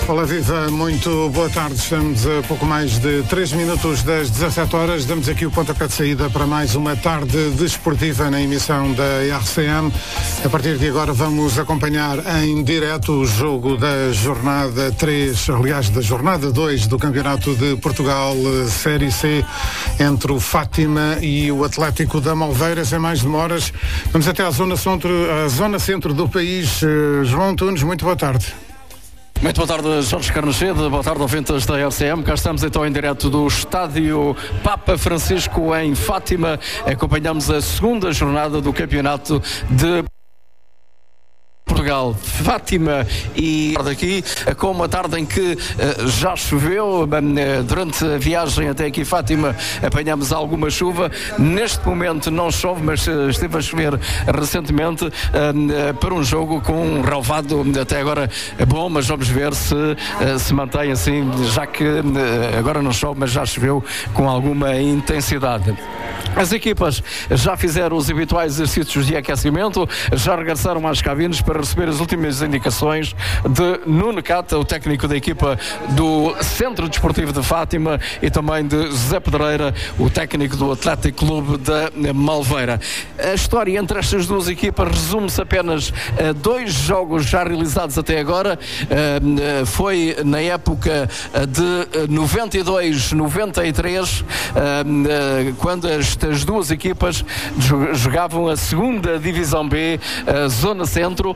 Olá, viva, muito boa tarde. Estamos a pouco mais de 3 minutos das 17 horas. Damos aqui o pontapé de saída para mais uma tarde desportiva na emissão da RCM. A partir de agora vamos acompanhar em direto o jogo da jornada 3, aliás, da jornada 2 do Campeonato de Portugal Série C, entre o Fátima e o Atlético da Malveira. Sem mais demoras, vamos até à zona centro do país. João Antunes, muito boa tarde. Muito boa tarde, Jorge Carnachede, boa tarde, ouvintes da RCM. Cá estamos então em direto do estádio Papa Francisco em Fátima. Acompanhamos a segunda jornada do Campeonato de Portugal, Fátima, e daqui com uma tarde em que já choveu. Durante a viagem até aqui Fátima apanhamos alguma chuva. Neste momento não chove, mas esteve a chover recentemente para um jogo com um relevado até agora bom, mas vamos ver se mantém assim, já que agora não chove, mas já choveu com alguma intensidade. As equipas já fizeram os habituais exercícios de aquecimento, já regressaram às cabines para receber as últimas indicações de Nuno Cata, o técnico da equipa do Centro Desportivo de Fátima, e também de José Pedreira, o técnico do Atlético Clube da Malveira. A história entre estas duas equipas resume-se apenas a 2 jogos já realizados até agora. Foi na época de 92-93, quando estas duas equipas jogavam a segunda Divisão B, a Zona Centro,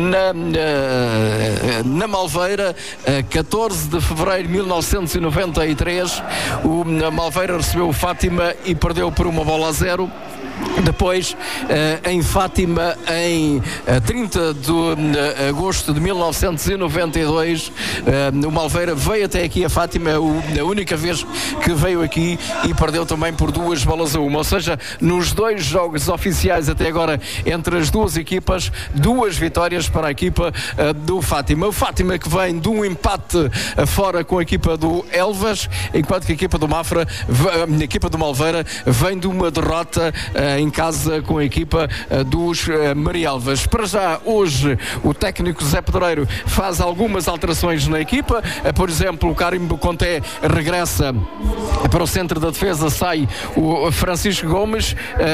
na Malveira, 14 de fevereiro de 1993. O Malveira recebeu o Fátima e perdeu por 1-0. Depois, em Fátima, em 30 de agosto de 1992, o Malveira veio até aqui a Fátima, a única vez que veio aqui, e perdeu também por 2-1. Ou seja, nos 2 jogos oficiais até agora entre as duas equipas, 2 vitórias para a equipa do Fátima. O Fátima que vem de um empate fora com a equipa do Elvas, enquanto que a equipa do Mafra, a equipa do Malveira, vem de uma derrota em casa com a equipa dos Marialvas. Para já, hoje, o técnico José Pedreiro faz algumas alterações na equipa. Por exemplo, o Carimbo Conté regressa para o centro da defesa, sai o Francisco Gomes,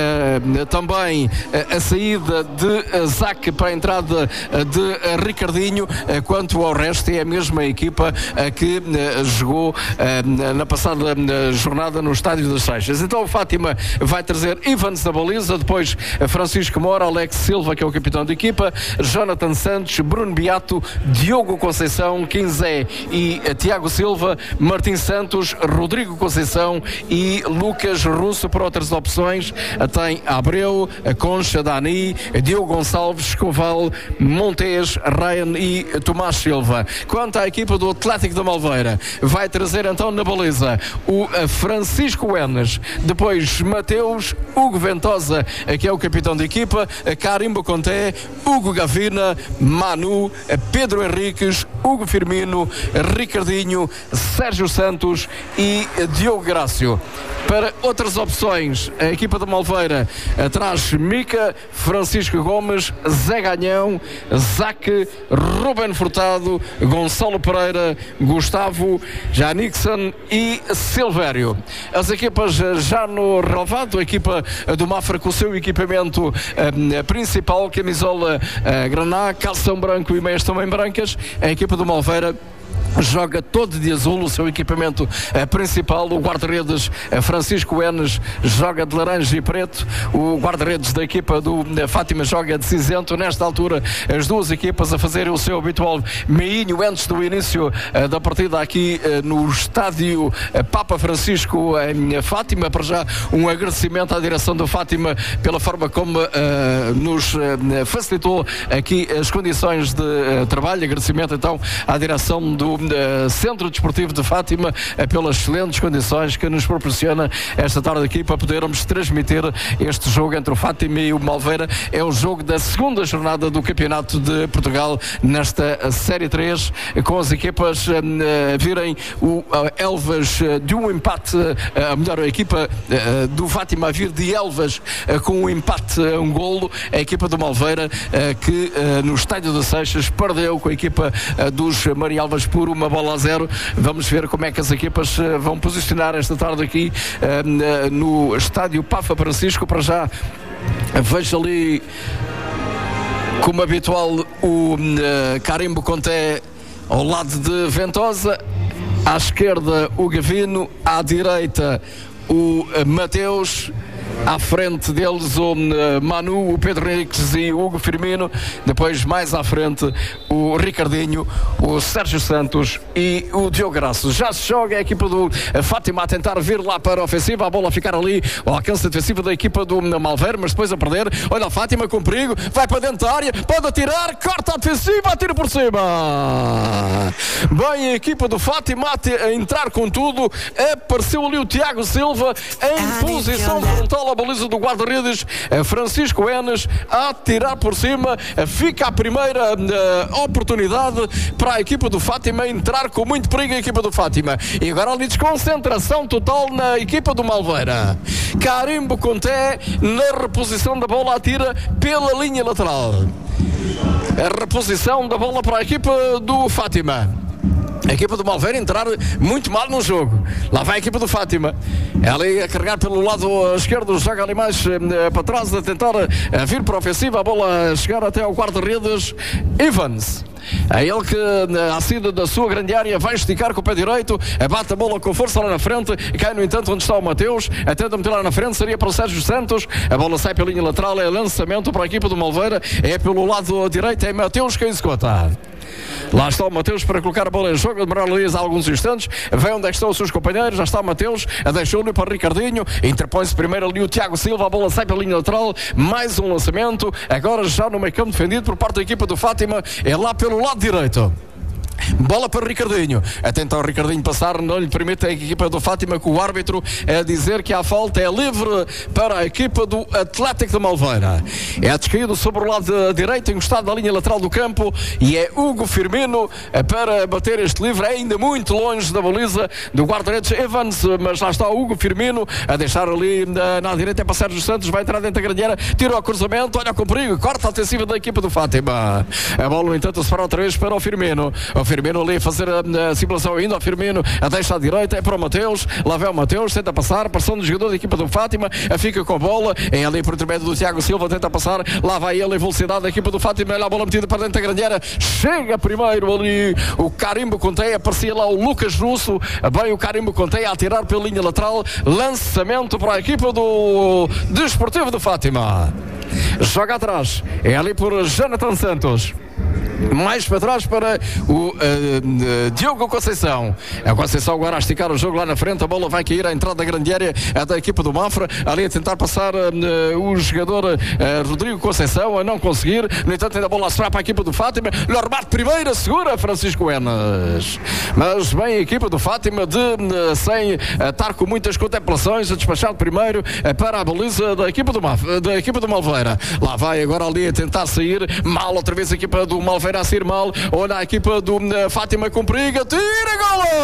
também a saída de Zac para a entrada de Ricardinho. Quanto ao resto, é a mesma equipa que jogou na passada jornada no Estádio das Seixas. Então o Fátima vai trazer Ivans da baliza, depois Francisco Mora, Alex Silva, que é o capitão da equipa, Jonathan Santos, Bruno Beato, Diogo Conceição, Quinzé e Tiago Silva, Martim Santos, Rodrigo Conceição e Lucas Russo. Por outras opções tem Abreu, Concha, Dani, Diogo Gonçalves, Escoval, Montes, Ryan e Tomás Silva. Quanto à equipa do Atlético da Malveira, vai trazer então na baliza o Francisco Enes, depois Mateus, Hugo Ventosa, que é o capitão da equipa, Carimbo Conté, Hugo Gavina, Manu, Pedro Henriques, Hugo Firmino, Ricardinho, Sérgio Santos e Diogo Grácio. Para outras opções, a equipa da Malveira traz Mica, Francisco Gomes, Zé Ganhão, Zac, Ruben Furtado, Gonçalo Pereira, Gustavo, Janixon e Silvério. As equipas já no relevado, a equipa do Mafra com o seu equipamento principal, camisola graná, calção branco e meias também brancas. A equipa do Malveira joga todo de azul, o seu equipamento principal. O guarda-redes Francisco Enes joga de laranja e preto. O guarda-redes da equipa do Fátima joga de cinzento. Nesta altura, as duas equipas a fazerem o seu habitual meinho antes do início da partida aqui no estádio Papa Francisco em Fátima. Para já, um agradecimento à direção do Fátima pela forma como nos facilitou aqui as condições de trabalho. Agradecimento então à direção do Centro Desportivo de Fátima pelas excelentes condições que nos proporciona esta tarde aqui para podermos transmitir este jogo entre o Fátima e o Malveira. É o jogo da segunda jornada do Campeonato de Portugal nesta Série 3, com as equipas virem o Elvas de um empate, a equipa do Fátima a vir de Elvas com um empate a um golo. A equipa do Malveira que no Estádio das Seixas perdeu com a equipa dos Marialvas por uma bola a 0. Vamos ver como é que as equipas vão posicionar esta tarde aqui no estádio Papa Francisco. Para já vejo ali, como habitual, o Carimbo Conté ao lado de Ventosa, à esquerda o Gavino, à direita o Mateus, à frente deles o Manu, o Pedro Henriques e o Hugo Firmino. Depois, mais à frente, o Ricardinho, o Sérgio Santos e o Diogo Graço. Já se joga a equipa do Fátima a tentar vir lá para a ofensiva, a bola a ficar ali ao alcance defensivo da equipa do Malveira, mas depois a perder. Olha a Fátima com perigo, vai para dentro da área, pode atirar, corta a defensiva, atira por cima. Bem, a equipa do Fátima a entrar com tudo. Apareceu ali o Tiago Silva em posição frontal à baliza do guarda-redes, Francisco Enes, a atirar por cima. Fica a primeira oportunidade para a equipa do Fátima entrar com muito perigo, a equipa do Fátima. E agora ali desconcentração total na equipa do Malveira. Carimbo Conté na reposição da bola, atira pela linha lateral. A reposição da bola para a equipa do Fátima. A equipa do Malveira entrar muito mal no jogo. Lá vai a equipa do Fátima. Ela a carregar pelo lado esquerdo, joga ali mais para trás, a tentar vir para a ofensiva. A bola a chegar até ao guarda-redes Evans. É ele que, à saída da sua grande área, vai esticar com o pé direito, bate a bola com força lá na frente, cai no entanto onde está o Mateus, tenta meter lá na frente, seria para o Sérgio Santos. A bola sai pela linha lateral, é lançamento para a equipa do Malveira, é pelo lado direito, é Mateus quem executa. Lá está o Mateus para colocar a bola em jogo, demorar ali alguns instantes, vê onde é que estão os seus companheiros, já está o Mateus, deixou-lhe para o Ricardinho, interpõe-se primeiro ali o Tiago Silva, a bola sai pela linha lateral, mais um lançamento, agora já no meio campo defendido por parte da equipa do Fátima, é lá pelo lado direito. Bola para o Ricardinho, a tentar o Ricardinho passar, não lhe permite a equipa do Fátima, com o árbitro a dizer que a falta é livre para a equipa do Atlético de Malveira. É descaído sobre o lado direito, encostado na linha lateral do campo, e é Hugo Firmino para bater este livre, é ainda muito longe da baliza do guarda-redes Evans, mas lá está o Hugo Firmino a deixar ali na direita, é para Sérgio Santos, vai entrar dentro da grande área, tira o cruzamento, olha com perigo, corta a ofensiva da equipa do Fátima. A bola no entanto se fará outra vez para o Firmino. O Firmino ali a fazer a simulação ainda, o Firmino a deixa à direita, é para o Mateus, lá vai o Mateus, tenta passar, pressão do jogador da equipa do Fátima, fica com a bola, é ali por intermédio do Tiago Silva, tenta passar, lá vai ele em velocidade da equipa do Fátima, olha a bola metida para dentro da grande área, chega primeiro ali o Carimbo Conté, aparecia lá o Lucas Russo, bem o Carimbo Conté a atirar pela linha lateral, lançamento para a equipa do Desportivo do Fátima. Joga atrás, é ali por Jonathan Santos. Mais para trás para o Diogo Conceição. A Conceição agora a esticar o jogo lá na frente. A bola vai cair à entrada da grande área da equipa do Mafra. Ali a tentar passar o jogador Rodrigo Conceição, a não conseguir. No entanto, ainda a bola será para a equipa do Fátima. O remate primeiro, segura Francisco Enes. Mas bem, a equipa do Fátima sem estar com muitas contemplações, a despachar primeiro para a baliza da equipa do Malveira. Lá vai agora ali a tentar sair. Mal outra vez a equipa do Malveira a sair mal, olha a equipa do Fátima com perigo, tira,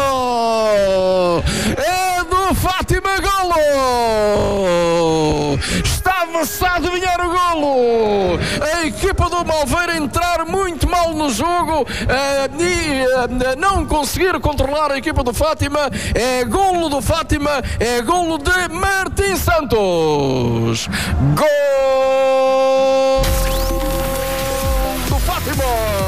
golo! É do Fátima, golo! Estava-se a adivinhar o golo! A equipa do Malveira entrar muito mal no jogo e não conseguir controlar a equipa do Fátima. É golo do Fátima, é golo de Martim Santos! Gol do Fátima!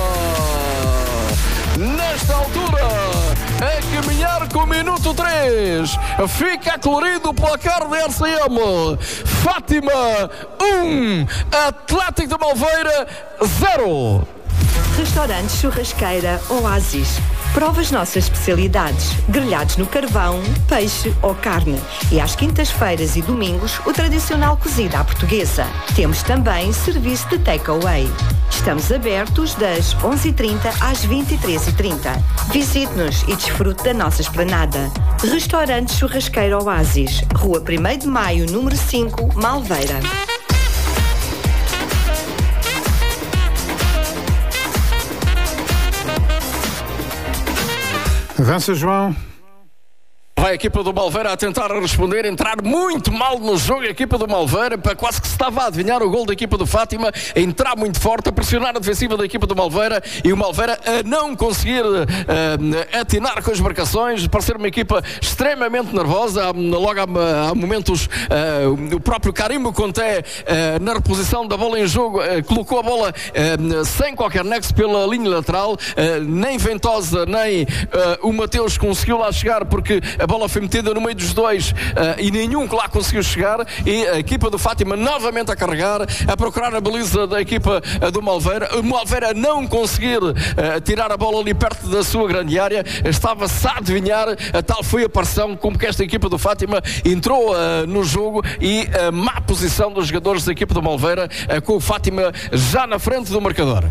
Nesta altura, a caminhar com o minuto 3, fica colorido o placar da RCM. Fátima 1, Atlético de Malveira 0. Restaurante Churrasqueira Oásis. Prova as nossas especialidades, grelhados no carvão, peixe ou carne. E às quintas-feiras e domingos, o tradicional cozido à portuguesa. Temos também serviço de takeaway. Estamos abertos das 11h30 às 23h30. Visite-nos e desfrute da nossa esplanada. Restaurante Churrasqueira Oásis, Rua 1º de Maio, número 5, Malveira. Avança, João. Vai a equipa do Malveira a tentar responder, entrar muito mal no jogo. A equipa do Malveira, quase que se estava a adivinhar o gol da equipa do Fátima, a entrar muito forte, a pressionar a defensiva da equipa do Malveira, e o Malveira a não conseguir atinar com as marcações, para ser uma equipa extremamente nervosa. Logo há momentos o próprio Karim Conté, na reposição da bola em jogo, colocou a bola sem qualquer nexo pela linha lateral. Nem Ventosa nem o Mateus conseguiu lá chegar, porque a bola foi metida no meio dos dois, e nenhum que lá conseguiu chegar, e a equipa do Fátima novamente a carregar, a procurar a baliza da equipa do Malveira. O Malveira não conseguir tirar a bola ali perto da sua grande área, estava-se a adivinhar, tal foi a pressão como que esta equipa do Fátima entrou no jogo, e a má posição dos jogadores da equipa do Malveira, com o Fátima já na frente do marcador.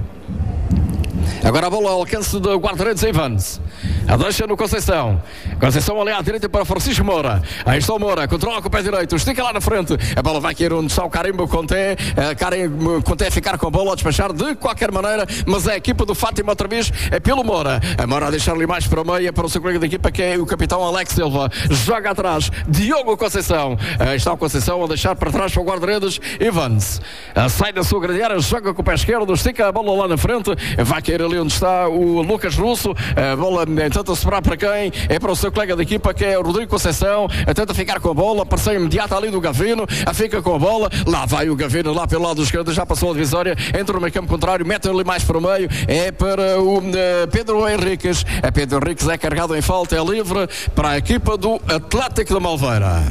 Agora a bola ao alcance do guarda-redes Evans. A deixa no Conceição. Conceição ali à direita para Francisco Moura. Aí está o Moura, controla com o pé direito, estica lá na frente. A bola vai cair onde está o Karim Conté. Karim Conté a ficar com a bola, a despachar de qualquer maneira, mas a equipa do Fátima outra vez é pelo Moura. A Moura a deixar ali mais para o meio, para o seu colega da equipa, que é o capitão Alex Silva. Joga atrás, Diogo Conceição. Aí está o Conceição a deixar para trás para o guarda-redes Evans. Sai da sua grande área, joga com o pé esquerdo, estica a bola lá na frente. Vai cair ali onde está o Lucas Russo. A bola tenta sobrar para quem? É para o seu colega da equipa, que é o Rodrigo Conceição. Tenta ficar com a bola, parceiro imediata ali do Gavino, fica com a bola, lá vai o Gavino lá pelo lado esquerdo, já passou a divisória, entra no meio campo contrário, mete ali mais para o meio, é para o Pedro Henriques. Pedro Henriques é carregado em falta, é livre para a equipa do Atlético de Malveira.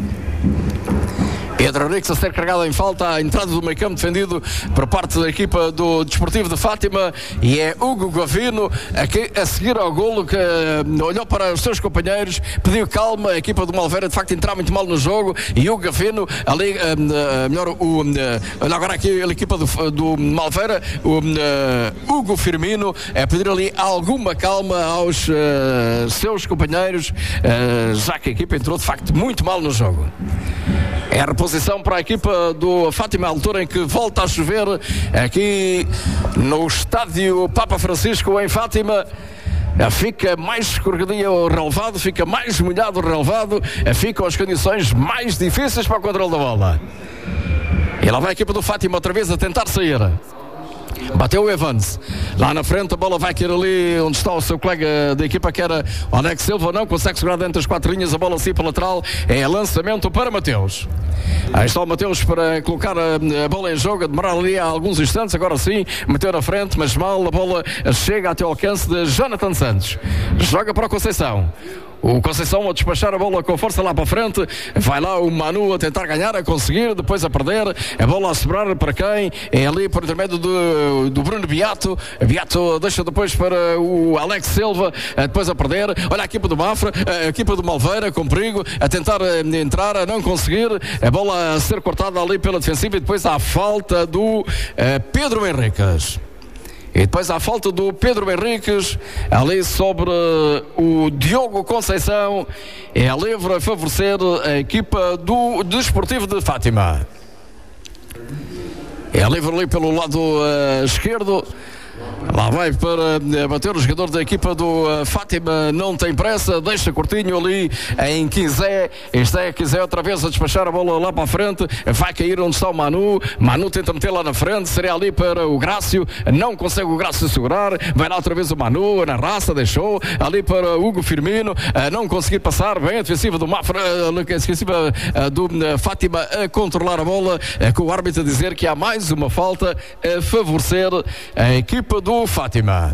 Pedro Henriques a ser carregado em falta, a entrada do meio campo defendido por parte da equipa do Desportivo de Fátima, e é Hugo Gavino aqui a seguir ao golo, que olhou para os seus companheiros, pediu calma. A equipa do Malveira de facto entrar muito mal no jogo, e o Gavino ali, agora aqui a equipa do Malveira, o Hugo Firmino a pedir ali alguma calma aos seus companheiros, já que a equipa entrou de facto muito mal no jogo. É a reposição para a equipa do Fátima, à altura em que volta a chover aqui no estádio Papa Francisco em Fátima. Fica mais escorregadio o relevado, fica mais molhado o relevado, ficam as condições mais difíceis para o controle da bola. E lá vai a equipa do Fátima outra vez a tentar sair. Bateu o Evans lá na frente, a bola vai cair ali onde está o seu colega da equipa, que era o Alex Silva. Não consegue segurar dentro das quatro linhas, a bola assim para lateral, é lançamento para Mateus. Aí está o Mateus para colocar a bola em jogo, a demorar ali há alguns instantes. Agora sim, meteu na frente, mas mal, a bola chega até ao alcance de Jonathan Santos. Joga para o Conceição. O Conceição a despachar a bola com força lá para a frente. Vai lá o Manu a tentar ganhar, a conseguir, depois a perder. A bola a sobrar para quem? É ali por intermédio do Bruno Beato. Beato deixa depois para o Alex Silva, depois a perder. Olha a equipa do Mafra, a equipa do Malveira com perigo, a tentar entrar, a não conseguir. A bola a ser cortada ali pela defensiva, e depois há a falta do Pedro Henriques. E depois à falta do Pedro Henriques, ali sobre o Diogo Conceição, é a livre a favorecer a equipa do Desportivo de Fátima. É a livre ali pelo lado esquerdo. Lá vai para bater o jogador da equipa do Fátima, não tem pressa, deixa curtinho ali em Quizé. Este é Quizé outra vez a despachar a bola lá para a frente, vai cair onde está o Manu. Manu tenta meter lá na frente, seria ali para o Grácio, não consegue o Grácio segurar, vai lá outra vez o Manu, na raça, deixou ali para Hugo Firmino, não conseguir passar, bem a defensiva do Mafra, a defensiva do Fátima a controlar a bola, com o árbitro a dizer que há mais uma falta a favorecer a equipa do Fátima.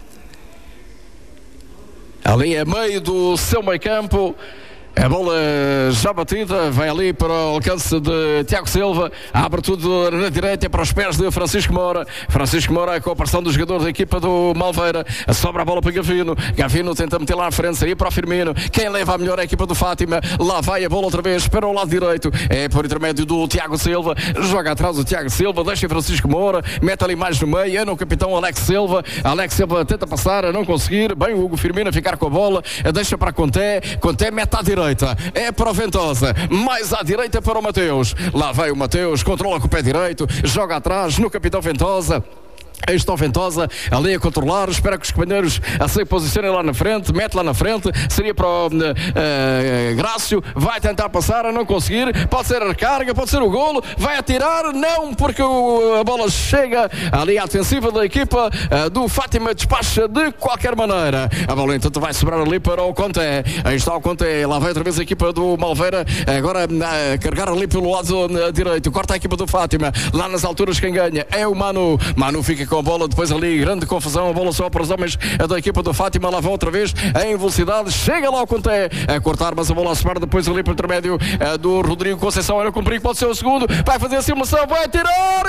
Ali a meio do seu meio campo, a bola já batida, vai ali para o alcance de Tiago Silva, abre tudo na direita para os pés de Francisco Moura. Francisco Moura com a pressão do jogador da equipa do Malveira, sobra a bola para Gavino. Gavino tenta meter lá à frente, seria para o Firmino. Quem leva a melhor é a equipa do Fátima. Lá vai a bola outra vez para o lado direito, é por intermédio do Tiago Silva. Joga atrás o Tiago Silva, deixa Francisco Moura, mete ali mais no meio, é no capitão Alex Silva. Alex Silva tenta passar, a não conseguir, bem o Hugo Firmino a ficar com a bola, deixa para Conté. Conté mete à direita, é para o Ventosa, mais à direita para o Mateus. Lá vai o Mateus, controla com o pé direito, joga atrás no capitão Ventosa. Aí está o Ventosa, ali a controlar, espera que os companheiros se posicionem lá na frente, mete lá na frente, seria para o Grácio, vai tentar passar, a não conseguir, pode ser a recarga, pode ser o golo, vai atirar, não, porque a bola chega ali à defensiva da equipa do Fátima, despacha de qualquer maneira. A bola então vai sobrar ali para o Conté, aí está o Conté, lá vai outra vez a equipa do Malveira, agora a carregar ali pelo lado direito, corta a equipa do Fátima, lá nas alturas quem ganha é o Manu fica com a bola, depois ali grande confusão, a bola só para os homens da equipa do Fátima, lá vão outra vez em velocidade, chega lá o Conté a cortar, mas a bola a sobrar depois ali para o intermédio do Rodrigo Conceição, olha com perigo, pode ser o segundo, vai fazer a simulação, vai tirar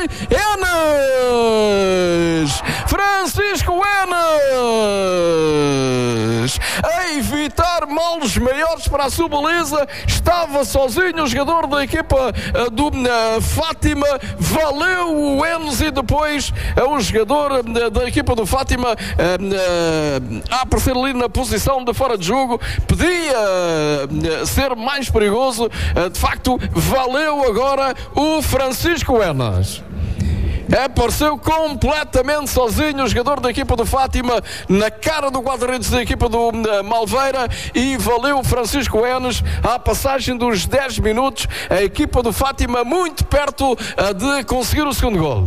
Enes, Francisco Enes a evitar males maiores para a sua baliza, estava sozinho o jogador da equipa do Fátima, valeu o Enes e depois o jogador da equipa do Fátima a aparecer ali na posição de fora de jogo, podia ser mais perigoso, de facto valeu agora o Francisco Enes. Apareceu completamente sozinho o jogador da equipa do Fátima na cara do guarda-redes da equipa do Malveira e valeu o Francisco Enes à passagem dos 10 minutos, a equipa do Fátima muito perto de conseguir o segundo gol.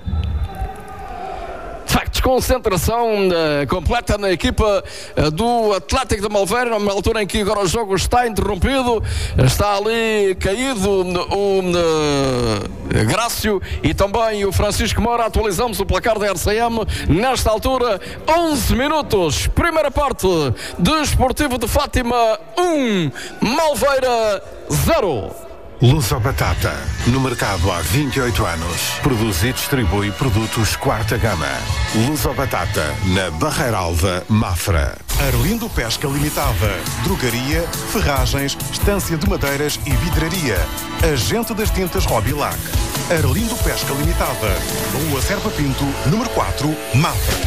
De facto, desconcentração completa na equipa do Atlético de Malveira, numa altura em que agora o jogo está interrompido, está ali caído o Grácio e também o Francisco Moura. Atualizamos o placar da RCM nesta altura, 11 minutos, primeira parte, Desportivo de Fátima 1, Malveira 0. Lusobatata, no mercado há 28 anos. Produz e distribui produtos quarta gama. Lusobatata, na Barreira Alva, Mafra. Arlindo Pesca Limitada. Drogaria, ferragens, estância de madeiras e vidraria. Agente das tintas Robilac. Arlindo Pesca Limitada. Rua Serpa Pinto, número 4, Mafra.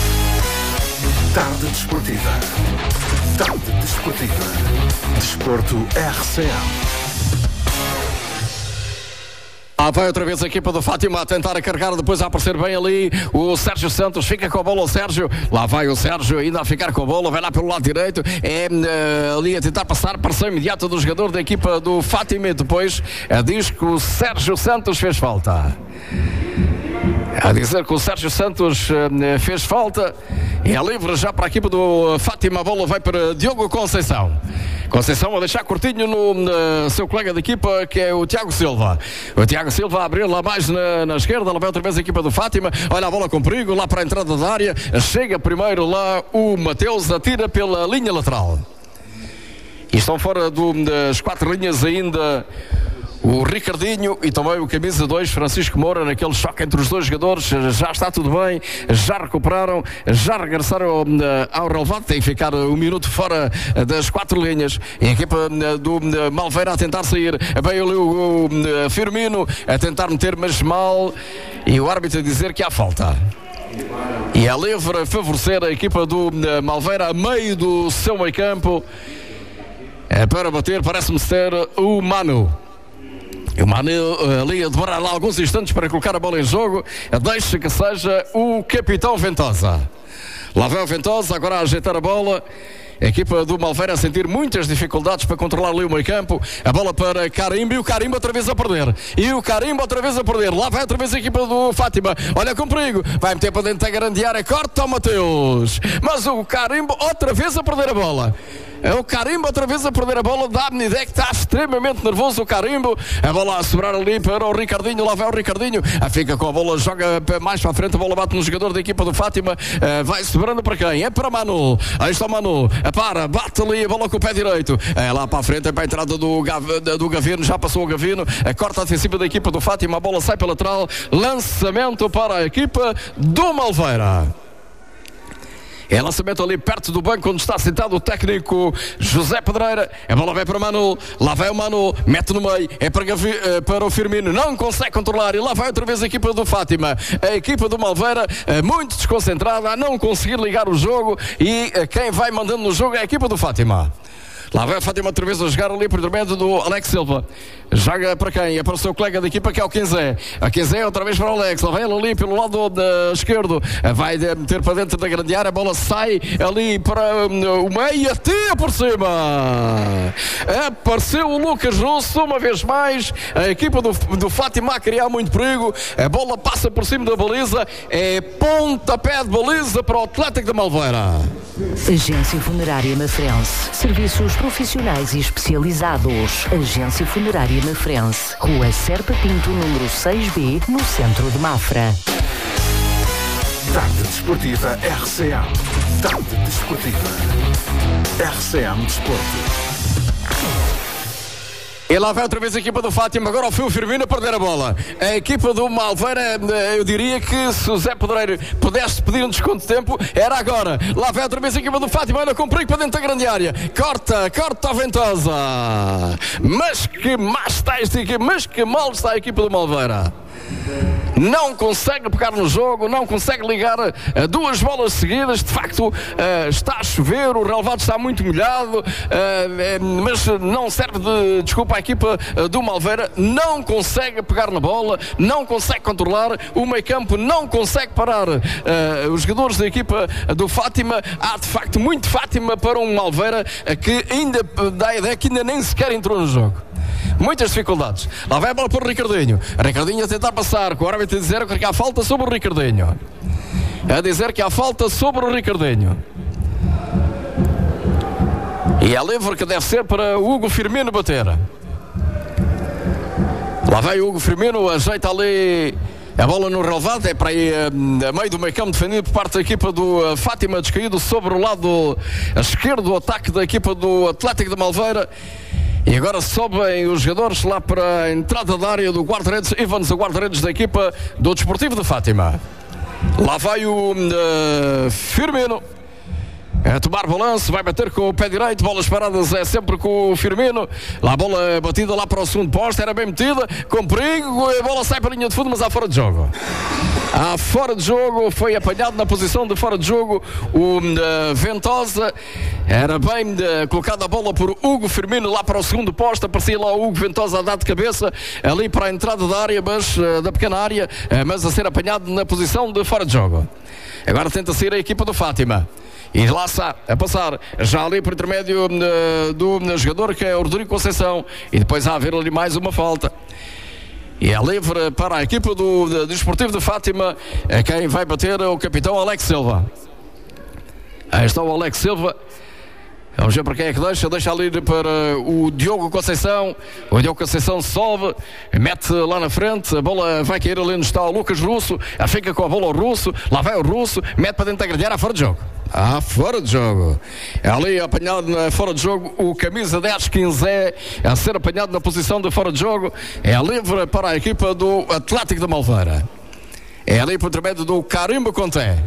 Tarde desportiva. Tarde desportiva. Desporto RCM. Vai outra vez a equipa do Fátima a tentar a carregar, depois a aparecer bem ali o Sérgio Santos, fica com a bola o Sérgio, lá vai o Sérgio ainda a ficar com a bola, vai lá pelo lado direito, ali a tentar passar, pressão imediata do jogador da equipa do Fátima e depois diz que o Sérgio Santos fez falta. A dizer que o Sérgio Santos fez falta, e é livre já para a equipa do Fátima, a bola vai para Diogo Conceição. Conceição a deixar curtinho no seu colega de equipa, que é o Tiago Silva. O Tiago Silva a abrir lá mais na esquerda, lá vai outra vez a equipa do Fátima, olha a bola com perigo, lá para a entrada da área, chega primeiro lá o Mateus, atira pela linha lateral. E estão fora das 4 linhas ainda o Ricardinho e também o camisa 2 Francisco Moura, naquele choque entre os dois jogadores. Já está tudo bem, já recuperaram, já regressaram ao relevado. Tem que ficar um minuto fora das 4 linhas, e a equipa do Malveira a tentar sair, bem ali o Firmino a tentar meter, mas mal, e o árbitro a dizer que há falta. E é livre a favorecer a equipa do Malveira a meio do seu meio campo. Para bater, parece-me ser o Manu. O Manu ali a demorar lá alguns instantes para colocar a bola em jogo. Deixa que seja o capitão Ventosa. Lá vai o Ventosa agora a ajeitar a bola. A equipa do Malveira a sentir muitas dificuldades para controlar ali o meio campo. A bola para Carimbo e o Carimbo outra vez a perder. Lá vai outra vez a equipa do Fátima. Olha com perigo. Vai meter para dentro da grande área. Corta o Mateus. Mas o Carimbo outra vez a perder a bola. É o Carimbo outra vez a perder a bola. Dá-me ideia que está extremamente nervoso o Carimbo. A bola a sobrar ali para o Ricardinho. Lá vai o Ricardinho, fica com a bola, joga mais para a frente. A bola bate no jogador da equipa do Fátima. Vai sobrando para quem? É para Manu. Aí está o Manu, bate ali a bola com o pé direito. Lá para a frente, é para a entrada do Gavino. Já passou o Gavino, corta a defensiva da equipa do Fátima. A bola sai pela lateral. Lançamento para a equipa do Malveira. É lançamento ali perto do banco onde está sentado o técnico José Pedreira. A bola vai para o Manu. Lá vai o Manu, mete no meio. É para o Firmino. Não consegue controlar. E lá vai outra vez a equipa do Fátima. A equipa do Malveira muito desconcentrada, a não conseguir ligar o jogo. E quem vai mandando no jogo é a equipa do Fátima. Lá vai a Fátima outra vez a jogar ali por intermédio do Alex Silva. Joga para quem? É para o seu colega da equipa que é o Quinzé. A Quinzé outra vez para o Alex. Lá vai ele ali pelo lado esquerdo. Vai meter para dentro da grande área. A bola sai ali para o meio até por cima. Apareceu o Lucas Russo uma vez mais. A equipa do Fátima a criar muito perigo. A bola passa por cima da baliza. É pontapé de baliza para o Atlético de Malveira. Agência Funerária Mafrense. Serviços profissionais e especializados. Agência Funerária Mafrense. Rua Serpa Pinto, número 6B, no centro de Mafra. Tarde Desportiva RCM. Tarde Desportiva RCM Desporto. E lá vai outra vez a equipa do Fátima, agora foi o Firmino a perder a bola. A equipa do Malveira, eu diria que se o Zé Pedreiro pudesse pedir um desconto de tempo, era agora. Lá vai outra vez a equipa do Fátima, olha com perigo para dentro da grande área. Corta a Ventosa. Mas que má está esta equipa, mas que mal está a equipa do Malveira. Não consegue pegar no jogo, não consegue ligar duas bolas seguidas. De facto, está a chover, o relevado está muito molhado, mas não serve de desculpa à equipa do Malveira. Não consegue pegar na bola, não consegue controlar o meio campo, não consegue parar os jogadores da equipa do Fátima. Há de facto muito Fátima para um Malveira que ainda dá a ideia que ainda nem sequer entrou no jogo. Muitas dificuldades. Lá vai a bola para o Ricardinho. Ricardinho a tentar passar, com o árbitro a dizer que há falta sobre o Ricardinho. A dizer que há falta sobre o Ricardinho. E é livre que deve ser para o Hugo Firmino bater. Lá vai o Hugo Firmino, ajeita ali a bola no relevado, é para aí a meio do meio campo, defendido por parte da equipa do Fátima, descaído sobre o lado esquerdo do ataque da equipa do Atlético de Malveira. E agora sobem os jogadores lá para a entrada da área do guarda-redes, Ivans, o guarda-redes da equipa do Desportivo de Fátima. Lá vai o Firmino a tomar balanço, vai bater com o pé direito, bolas paradas é sempre com o Firmino. Lá a bola batida lá para o segundo posto, era bem metida, com perigo, a bola sai para a linha de fundo, mas há fora de jogo. Há fora de jogo, foi apanhado na posição de fora de jogo o Ventosa. Era bem colocada a bola por Hugo Firmino lá para o segundo posto. Aparecia lá o Hugo Ventosa a dar de cabeça ali para a entrada da área, mas da pequena área, mas a ser apanhado na posição de fora de jogo. Agora tenta sair a equipa do Fátima. E lá está, a passar, já ali por intermédio do jogador que é o Rodrigo Conceição. E depois há a haver ali mais uma falta. E é livre para a equipa do Desportivo de Fátima, quem vai bater é o capitão Alex Silva. Aí está o Alex Silva. Vamos ver para quem é que deixa ali para o Diogo Conceição. O Diogo Conceição sobe, mete lá na frente, a bola vai cair ali onde está o Lucas Russo, fica com a bola o Russo, lá vai o Russo, mete para dentro da grande área, fora de jogo. Fora de jogo. É ali apanhado fora de jogo o camisa 10, Quinzé, a ser apanhado na posição de fora de jogo. É livre para a equipa do Atlético de Malveira. É ali por intermédio do Carimbo Conté.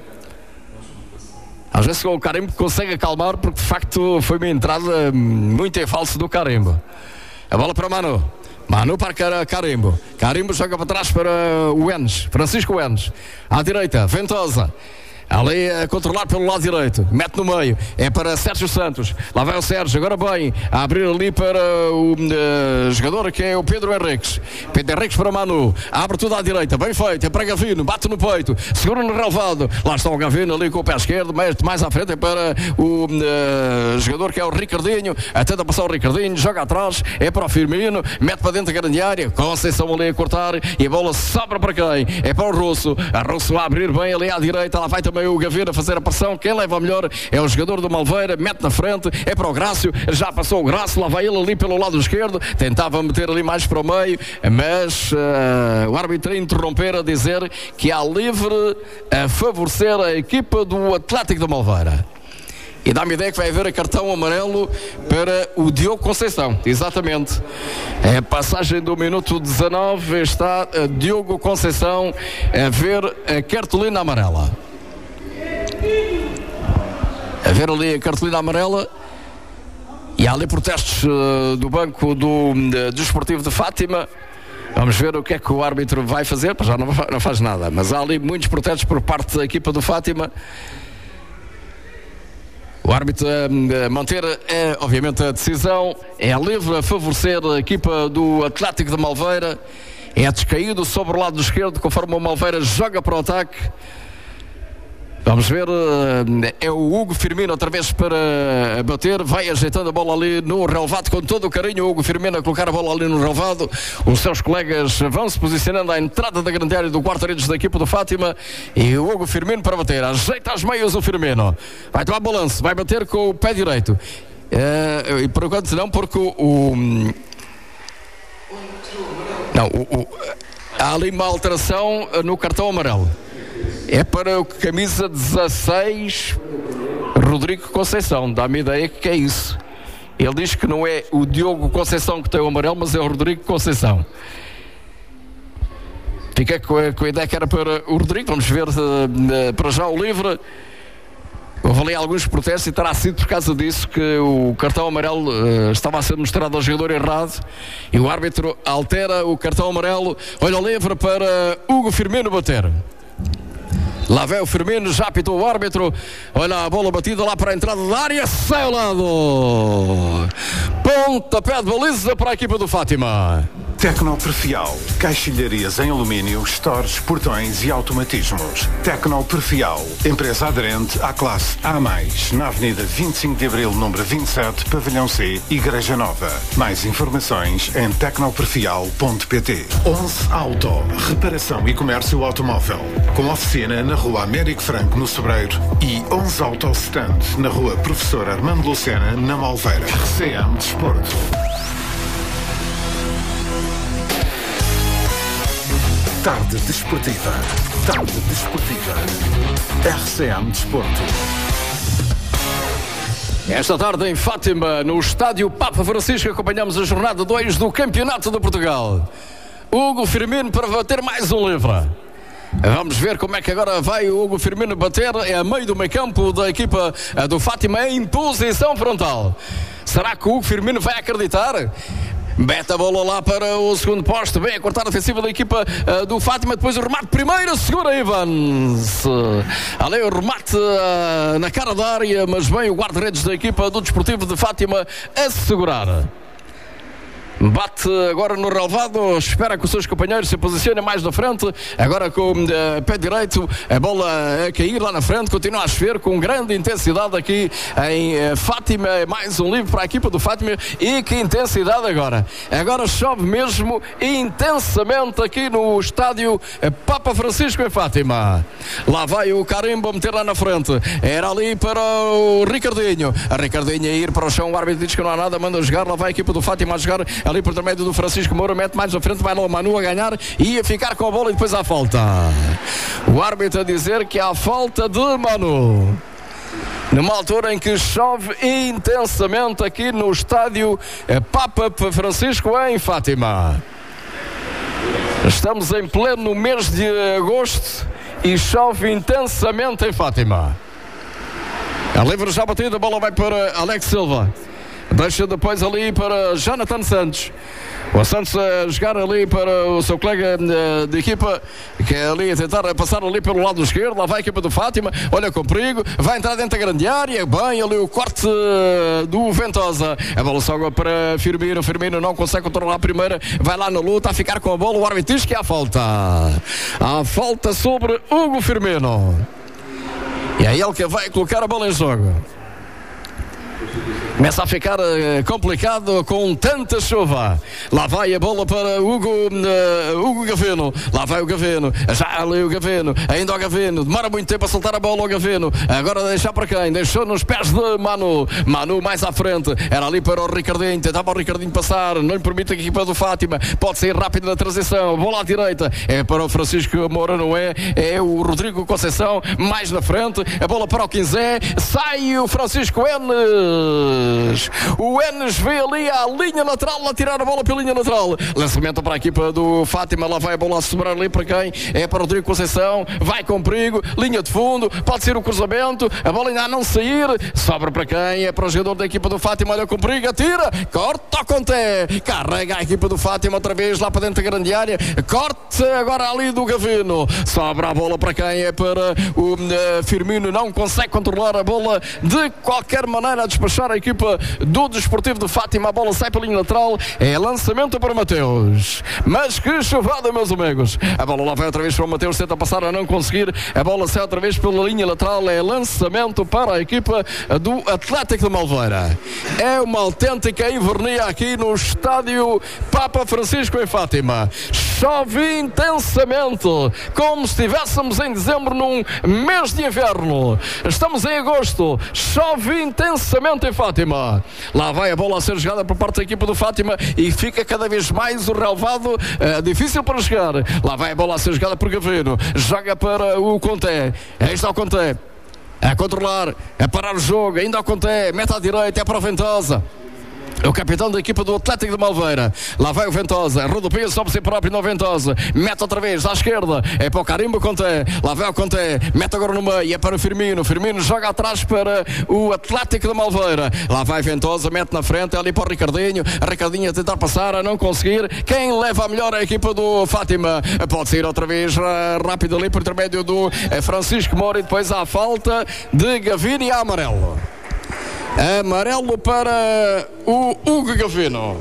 Às vezes o Carimbo consegue acalmar, porque de facto foi uma entrada muito em falso do Carimbo. A bola para Manu para Carimbo. Carimbo joga para trás para o Enes, Francisco Enes. À direita, Ventosa. Ali a controlar pelo lado direito, mete no meio, é para Sérgio Santos. Lá vai o Sérgio, agora bem, a abrir ali para o jogador que é o Pedro Henriques. Pedro Henriques para Manu, abre tudo à direita, bem feito, é para Gavino, bate no peito, segura no relevado. Lá está o Gavino ali com o pé esquerdo, mais à frente é para o jogador que é o Ricardinho. Tenta passar o Ricardinho, joga atrás, é para o Firmino, mete para dentro da grande área, Conceição ali a cortar e a bola sobra para quem? É para o Russo. A Russo a abrir bem ali à direita, lá vai também o Gavino a fazer a pressão. Quem leva a melhor é o jogador do Malveira, mete na frente, é para o Grácio, já passou o Grácio, lá vai ele ali pelo lado esquerdo, tentava meter ali mais para o meio, mas o árbitro a interromper, a dizer que há livre a favorecer a equipa do Atlético de Malveira. E dá-me a ideia que vai haver a cartão amarelo para o Diogo Conceição. Exatamente. É a passagem do minuto 19, está Diogo Conceição a ver a cartolina amarela. A ver ali a cartolina amarela. E há ali protestos do banco do Desportivo de Fátima. Vamos ver o que é que o árbitro vai fazer. Já não faz nada, mas há ali muitos protestos por parte da equipa do Fátima. O árbitro a manter, obviamente, a decisão. É livre a favorecer a equipa do Atlético de Malveira. É descaído sobre o lado esquerdo, conforme o Malveira joga para o ataque. Vamos ver, é o Hugo Firmino outra vez para bater, vai ajeitando a bola ali no relvado com todo o carinho. O Hugo Firmino a colocar a bola ali no relvado. Os seus colegas vão se posicionando à entrada da grande área do guarda-redes da equipa do Fátima, e o Hugo Firmino para bater, ajeita as meias o Firmino, vai tomar balanço, vai bater com o pé direito, e por enquanto não, porque há ali uma alteração no cartão amarelo. É para o camisa 16, Rodrigo Conceição. Dá-me ideia que é isso. Ele diz que não é o Diogo Conceição que tem o amarelo, mas é o Rodrigo Conceição. Fica com a ideia que era para o Rodrigo. Vamos ver para já o livre. Houve ali alguns protestos e terá sido por causa disso que o cartão amarelo estava a ser mostrado ao jogador errado, e o árbitro altera o cartão amarelo. Olha o livre para Hugo Firmino bater. Lá vem o Firmino, já apitou o árbitro. Olha a bola batida lá para a entrada da área, sai ao lado. Pontapé de baliza para a equipa do Fátima. Tecnoperfial, caixilharias em alumínio, stores, portões e automatismos. Tecnoperfial, empresa aderente à classe A+, na Avenida 25 de Abril, número 27, Pavilhão C, Igreja Nova. Mais informações em tecnoperfial.pt. 11 Auto, reparação e comércio automóvel, com oficina na Rua Américo Franco, no Sobreiro, e 11 Auto Stand, na Rua Professor Armando Lucena, na Malveira. RCM Desporto. Tarde desportiva. Tarde desportiva. RCM Desporto. Esta tarde em Fátima, no estádio Papa Francisco, acompanhamos a jornada 2 do Campeonato de Portugal. Hugo Firmino para bater mais um livre. Vamos ver como é que agora vai o Hugo Firmino bater. É a meio do meio campo da equipa do Fátima em posição frontal. Será que o Hugo Firmino vai acreditar? Mete a bola lá para o segundo poste, bem a cortar a ofensiva da equipa do Fátima. Depois o remate primeiro, segura Evans. Ali o remate na cara da área, mas bem o guarda-redes da equipa do Desportivo de Fátima a segurar. Bate agora no relvado, espera que os seus companheiros se posicionem mais na frente. Agora com o pé direito, a bola a cair lá na frente, continua a chover com grande intensidade aqui em Fátima. Mais um livre para a equipa do Fátima, e que intensidade agora. Agora chove mesmo intensamente aqui no estádio Papa Francisco em Fátima. Lá vai o Carimbo a meter lá na frente. Era ali para o Ricardinho. A Ricardinho a ir para o chão, o árbitro diz que não há nada, manda jogar. Lá vai a equipa do Fátima a jogar ali por intermédio do Francisco Moura, mete mais à frente, vai lá o Manu a ganhar e a ficar com a bola, e depois há falta. O árbitro a dizer que há falta de Manu, numa altura em que chove intensamente aqui no estádio Papa Francisco em Fátima. Estamos em pleno mês de agosto e chove intensamente em Fátima. A livre já batida, a bola vai para Alex Silva. Deixa depois ali para Jonathan Santos. O Santos a jogar ali para o seu colega de equipa, que é ali a tentar passar ali pelo lado esquerdo. Lá vai a equipa do Fátima, olha com perigo, vai entrar dentro da grande área. Bem ali o corte do Ventosa. A bola sobe para Firmino. Firmino não consegue controlar a primeira, vai lá na luta a ficar com a bola. O árbitro diz que há falta. Há falta sobre Hugo Firmino, e é ele que vai colocar a bola em jogo. Começa a ficar complicado com tanta chuva. Lá vai a bola para Hugo Gaveno. Lá vai o Gaveno. Já ali o Gaveno. Ainda o Gaveno. Demora muito tempo a soltar a bola ao Gaveno. Agora deixar para quem? Deixou nos pés de Manu. Manu mais à frente. Era ali para o Ricardinho. Tentava o Ricardinho passar. Não lhe permite a equipa do Fátima. Pode sair rápido na transição. Bola à direita. É para o Francisco Moura, não é? É o Rodrigo Conceição mais na frente. A bola para o Quinzé. Sai o Francisco N. Enes. O Enes veio ali à linha lateral, a tirar a bola pela linha lateral. Lançamento para a equipa do Fátima. Lá vai a bola a sobrar ali para quem? É para o Rodrigo Conceição. Vai com perigo. Linha de fundo. Pode ser o cruzamento. A bola ainda a não sair. Sobra para quem? É para o jogador da equipa do Fátima. Olha com perigo. Atira. Corta com Conté. Carrega a equipa do Fátima outra vez lá para dentro da grande área. Corte agora ali do Gavino. Sobra a bola para quem? É para o Firmino. Não consegue controlar a bola de qualquer maneira a despachar a equipa do Desportivo de Fátima. A bola sai pela linha lateral. É lançamento para Mateus. Mas que chovada, meus amigos. A bola lá vai outra vez para o Mateus. Tenta passar a não conseguir. A bola sai outra vez pela linha lateral. É lançamento para a equipa do Atlético de Malveira. É uma autêntica invernia aqui no estádio Papa Francisco em Fátima. Chove intensamente, como se estivéssemos em dezembro num mês de inverno. Estamos em agosto. Chove intensamente em Fátima. Lá vai a bola a ser jogada por parte da equipa do Fátima e fica cada vez mais o relevado difícil para chegar. Lá vai a bola a ser jogada por Gavino. Joga para o Conté. Aí está o Conté a controlar, a parar o jogo. Ainda ao Conté, mete à direita, é para o Ventosa. O capitão da equipa do Atlético de Malveira. Lá vai o Ventosa, rodopiia sobre si próprio no Ventosa, mete outra vez à esquerda, é para o Carimbo Conté. Lá vai o Conté, mete agora no meio, é para o Firmino. Firmino joga atrás para o Atlético de Malveira. Lá vai Ventosa, mete na frente, é ali para o Ricardinho. Ricardinho a tentar passar, a não conseguir. Quem leva a melhor a equipa do Fátima? Pode sair outra vez rápido ali por intermédio do Francisco Moura. E depois há a falta de Gavino e amarelo. Amarelo para o Hugo Gavino.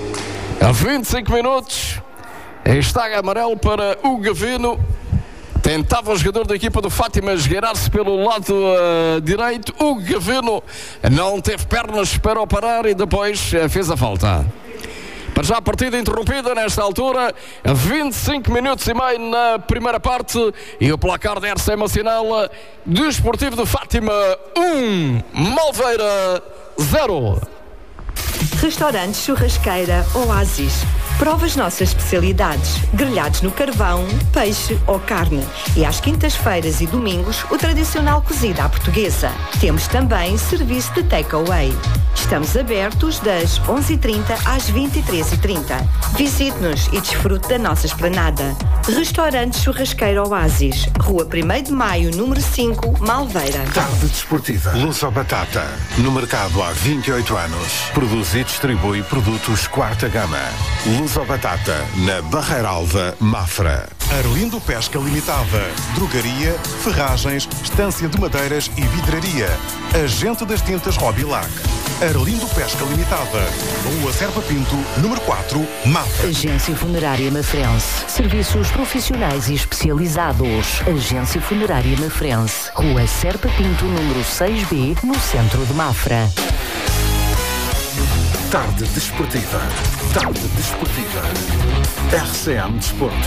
A 25 minutos está amarelo para o Gavino. Tentava o jogador da equipa do Fátima esgueirar-se pelo lado direito. O Gavino não teve pernas para o parar e depois fez a falta. Para já a partida interrompida nesta altura, 25 minutos e meio na primeira parte, e o placar da RCM assinala Desportivo de Fátima 1, Malveira 0. Restaurante Churrasqueira Oásis. Prova as nossas especialidades, grelhados no carvão, peixe ou carne. E às quintas-feiras e domingos, o tradicional cozido à portuguesa. Temos também serviço de take-away. Estamos abertos das 11h30 às 23h30. Visite-nos e desfrute da nossa esplanada. Restaurante Churrasqueira Oásis, Rua 1º de Maio, número 5, Malveira. Tarde desportiva. Luz ao Batata. No mercado há 28 anos. Produz e distribui produtos quarta gama. Luz ao Batata, na Barreira Alva, Mafra. Arlindo Pesca Limitada. Drogaria, ferragens, estância de madeiras e vidraria. Agente das tintas Robilac. Arlindo Pesca Limitada. Rua Serpa Pinto, número 4, Mafra. Agência Funerária Mafrense. Serviços profissionais e especializados. Agência Funerária Mafrense. Rua Serpa Pinto, número 6B, no centro de Mafra. Tarde desportiva. Tarde desportiva. RCM Desporto.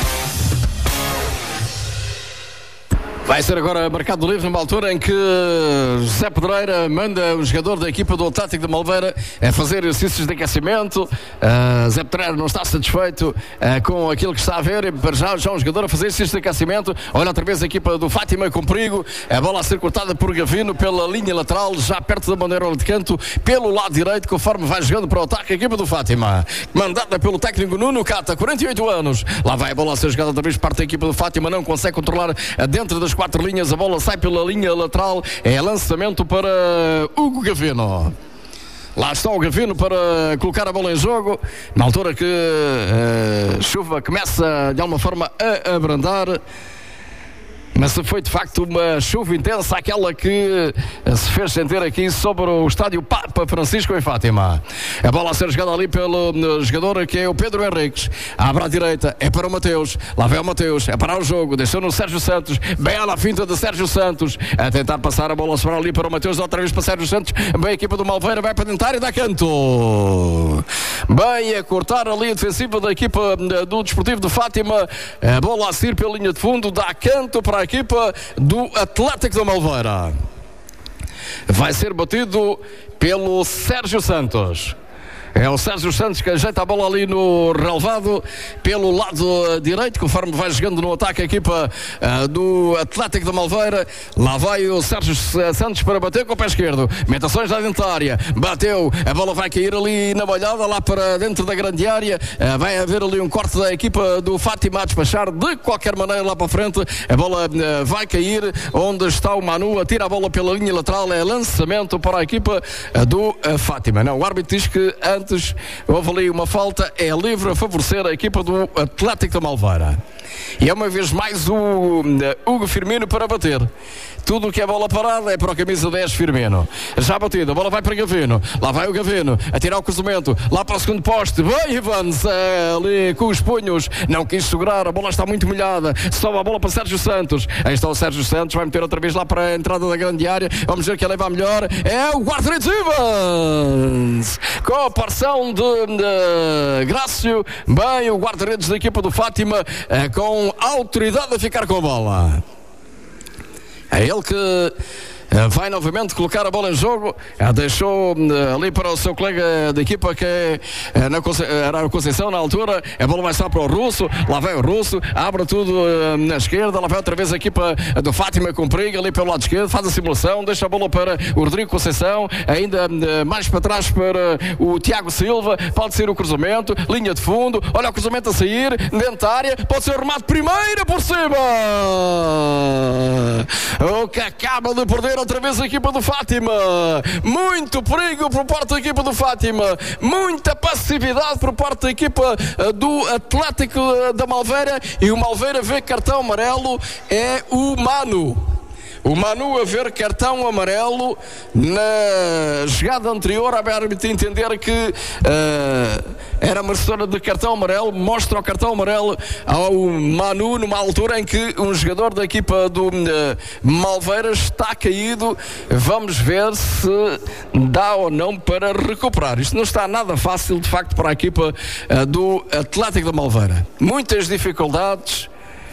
Vai ser agora marcado livre numa altura em que José Pedreira manda o jogador da equipa do Atlético de Malveira a fazer exercícios de aquecimento. José Pedreira não está satisfeito com aquilo que está a ver. Para já um jogador a fazer exercícios de aquecimento. Olha outra vez a equipa do Fátima com perigo. A bola a ser cortada por Gavino pela linha lateral, já perto da bandeira de canto, pelo lado direito, conforme vai jogando para o ataque a equipa do Fátima. Mandada pelo técnico Nuno Cata, 48 anos. Lá vai a bola a ser jogada outra vez parte da equipa do Fátima. Não consegue controlar dentro das 4 linhas, a bola sai pela linha lateral, é lançamento para Hugo Gavino. Lá está o Gavino para colocar a bola em jogo, na altura que a chuva começa de alguma forma a abrandar. Mas foi de facto uma chuva intensa, aquela que se fez sentir aqui sobre o estádio Papa Francisco em Fátima. A bola a ser jogada ali pelo jogador que é o Pedro Henriques. Abre à direita, é para o Mateus. Lá vai o Mateus, é parar o jogo, deixou no Sérgio Santos. Bela finta de Sérgio Santos, a tentar passar a bola a sobrar ali para o Mateus, outra vez para Sérgio Santos. Bem, a equipa do Malveira vai para tentar e dá canto. Bem, a cortar ali a defensiva da equipa do Desportivo de Fátima. A bola a sair pela linha de fundo, dá canto para a equipa do Atlético de Malveira. Vai ser batido pelo Sérgio Santos. É o Sérgio Santos que ajeita a bola ali no relevado pelo lado direito, conforme vai jogando no ataque a equipa do Atlético da Malveira. Lá vai o Sérgio Santos para bater com o pé esquerdo. Metações lá dentro da área. Bateu, a bola vai cair ali na malhada, lá para dentro da grande área. Vai haver ali um corte da equipa do Fátima a despachar de qualquer maneira lá para a frente. A bola vai cair onde está o Manu, atira a bola pela linha lateral. É lançamento para a equipa do Fátima. Não, o árbitro diz que antes houve ali uma falta, é livre a favorecer a equipa do Atlético da Malveira. E é uma vez mais o Hugo Firmino para bater. Tudo o que é bola parada é para o camisa 10 Firmino. Já batida, a bola vai para Gaveno. Lá vai o Gaveno a tirar o cruzamento. Lá para o segundo poste. Bem, Ivans ali com os punhos. Não quis segurar, a bola está muito molhada. Sobe a bola para Sérgio Santos. Aí está o Sérgio Santos, vai meter outra vez lá para a entrada da grande área. Vamos ver quem leva a melhor. É o guarda-redes Ivans, com a parção de Grácio. Bem, o guarda-redes da equipa do Fátima com autoridade a ficar com a bola. É ele que vai novamente colocar a bola em jogo. Deixou ali para o seu colega da equipa que era o Conceição na altura. A bola vai estar para o Russo. Lá vai o Russo, abre tudo na esquerda. Lá vai outra vez a equipa do Fátima com perigo ali pelo lado esquerdo, faz a simulação, deixa a bola para o Rodrigo Conceição, ainda mais para trás para o Tiago Silva. Pode ser o cruzamento, linha de fundo, olha o cruzamento a sair dentro da área, pode ser o remate primeira por cima. O que acaba de perder outra vez a equipa do Fátima. Muito perigo por parte da equipa do Fátima, muita passividade por parte da equipa do Atlético da Malveira. E o Malveira vê cartão amarelo, é o Manu. O Manu a ver cartão amarelo na jogada anterior. A árbitro entender que era merecedora de cartão amarelo, mostra o cartão amarelo ao Manu numa altura em que um jogador da equipa do Malveira está caído. Vamos ver se dá ou não para recuperar. Isto não está nada fácil de facto para a equipa do Atlético da Malveira. Muitas dificuldades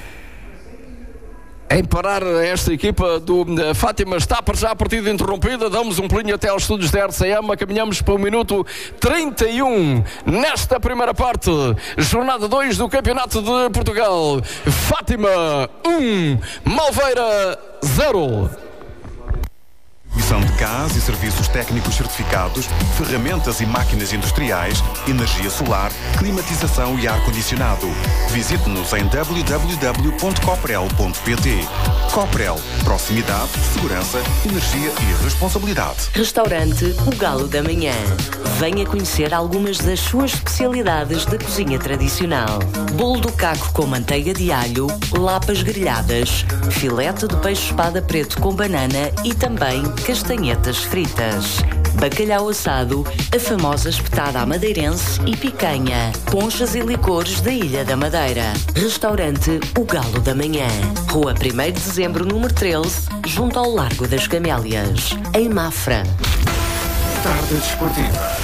em parar esta equipa do Fátima. Está para já a partida interrompida. Damos um pulinho até aos estúdios da RCM. Caminhamos para o minuto 31 nesta primeira parte. Jornada 2 do Campeonato de Portugal. Fátima 1, Malveira 0. Distribuição de gás e serviços técnicos certificados, ferramentas e máquinas industriais, energia solar, climatização e ar-condicionado. Visite-nos em www.coprel.pt. Coprel, proximidade, segurança, energia e responsabilidade. Restaurante O Galo da Manhã. Venha conhecer algumas das suas especialidades da cozinha tradicional. Bolo do caco com manteiga de alho, lapas grelhadas, filete de peixe espada preto com banana e também castanhetas fritas. Bacalhau assado, a famosa espetada à madeirense e picanha, ponchas e licores da Ilha da Madeira. Restaurante O Galo da Manhã. Rua 1º de Dezembro, número 13, junto ao Largo das Camélias, em Mafra. Tarde desportiva.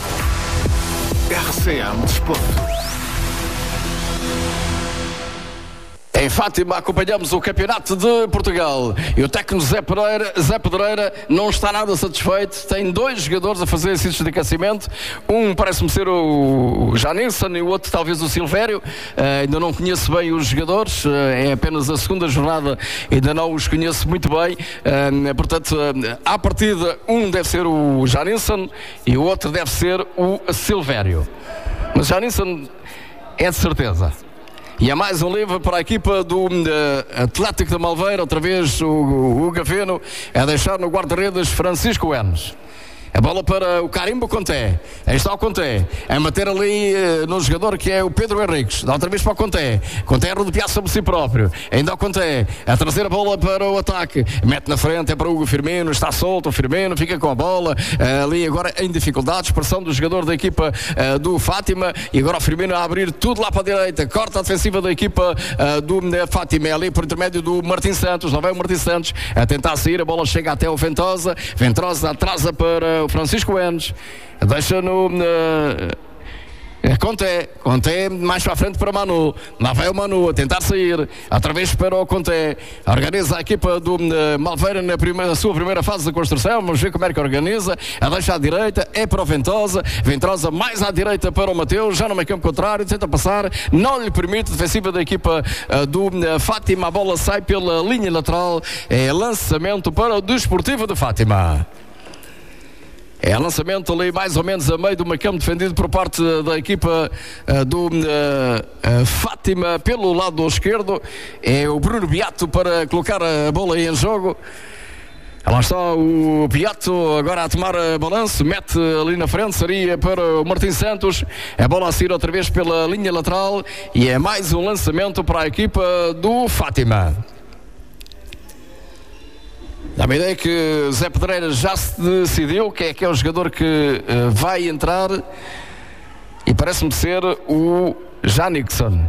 RCM Desporto. Em Fátima acompanhamos o Campeonato de Portugal e o técnico Zé Pedreira não está nada satisfeito. Tem 2 jogadores a fazer exercícios de aquecimento. Um parece-me ser o Janilson e o outro talvez o Silvério. Ainda não conheço bem os jogadores, é apenas a segunda jornada, ainda não os conheço muito bem. Portanto, à partida um deve ser o Janilson e o outro deve ser o Silvério. Mas Janilson é de certeza. E é mais um livro para a equipa do Atlético da Malveira. Outra vez o Gaveno a deixar no guarda-redes Francisco Enes. A bola para o Carimbo Conté. Aí está o Conté a meter ali no jogador que é o Pedro Henriques. Dá outra vez para o Conté. Conté a rodopiar sobre si próprio. Ainda o Conté a trazer a bola para o ataque. Mete na frente, é para o Hugo Firmino. Está solto o Firmino, fica com a bola ali agora em dificuldades. Pressão do jogador da equipa do Fátima. E agora o Firmino a abrir tudo lá para a direita. Corta a defensiva da equipa do Fátima. É ali por intermédio do Martim Santos. Lá vai o Martim Santos a tentar sair. A bola chega até o Ventosa. Ventosa atrasa para o Francisco Enes, deixa no Conté mais para a frente para Manu. Lá vai o Manu a tentar sair. Outra vez para o Conté. Organiza a equipa do Malveira na sua primeira fase de construção. Vamos ver como é que organiza. A deixa à direita, é para o Ventosa. Ventosa mais à direita para o Mateus. Já no meio campo contrário, tenta passar. Não lhe permite. Defensiva da equipa do Fátima. A bola sai pela linha lateral. É lançamento para o Desportivo de Fátima. É lançamento ali mais ou menos a meio do meio campo, defendido por parte da equipa do Fátima pelo lado esquerdo. É o Bruno Beato para colocar a bola aí em jogo. Lá está o Beato agora a tomar balanço, mete ali na frente, seria para o Martim Santos. A bola a sair outra vez pela linha lateral e é mais um lançamento para a equipa do Fátima. Dá-me a ideia que Zé Pedreira já se decidiu que é o jogador que vai entrar e parece-me ser o Janixon.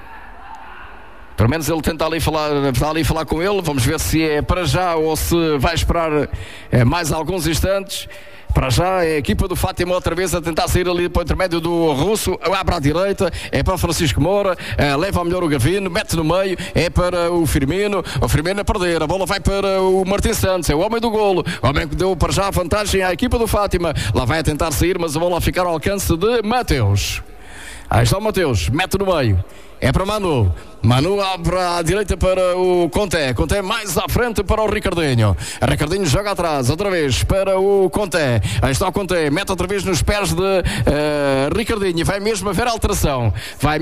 Pelo menos ele tenta ali falar com ele. Vamos ver se é para já ou se vai esperar mais alguns instantes. Para já é a equipa do Fátima outra vez a tentar sair ali para o intermédio do Russo. Abre à direita, é para o Francisco Moura, leva ao melhor o Gavino, mete no meio, é para o Firmino a perder, a bola vai para o Martim Santos, é o homem do golo, o homem que deu para já a vantagem à equipa do Fátima. Lá vai a tentar sair, mas a bola a ficar ao alcance de Mateus. Aí está o Mateus, mete no meio, é para Manu abre à direita para o Conté mais à frente para o Ricardinho joga atrás, outra vez para o Conté, aí está o Conté, mete outra vez nos pés de Ricardinho, vai mesmo haver alteração